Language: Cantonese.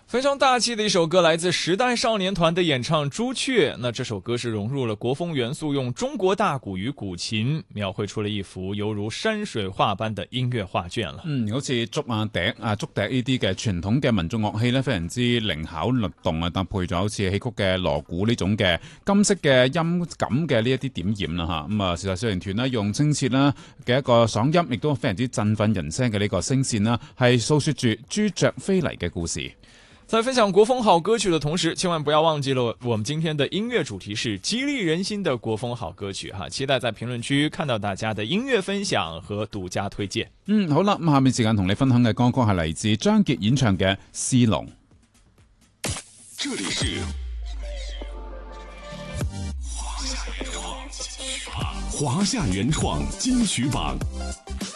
非常大气的一首歌，来自时代少年团的演唱《朱雀》。那这首歌是融入了國風元素，用中國大鼓與古琴描繪出了一幅猶如山水畫般的音樂畫卷了。 好似竹啊、笛啊、竹笛呢啲嘅傳統嘅民族樂器咧，非常之靈巧律動啊，搭配咗好似戲曲嘅鑼鼓呢種嘅金色嘅音感嘅呢一啲點染啦嚇。咁啊，時代少年團咧用清澈啦嘅一個嗓音，亦都非常之振奮人聲嘅呢個聲線啦，係訴說住朱雀飛嚟嘅故事。 在分享國風好歌曲的同時，千萬不要忘記了我們今天的音樂主題是激勵人心的國風好歌曲哈，期待在評論區看到大家的音樂分享和獨家推薦。 好啦，咁下面時間同你分享嘅歌曲係嚟自張傑演唱嘅《絲龍》。 這裡是華夏原創金曲榜。